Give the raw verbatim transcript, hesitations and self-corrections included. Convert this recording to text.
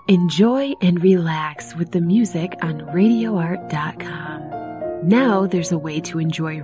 Enjoy and relax with the music on radio art dot com. Now there's a way to enjoy